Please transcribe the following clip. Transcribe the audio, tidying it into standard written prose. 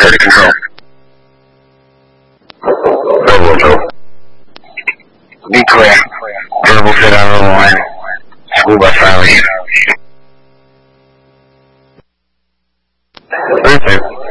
30 control. Bravo. Be clear. Verbal fit on the line. School bus violation. Perfect.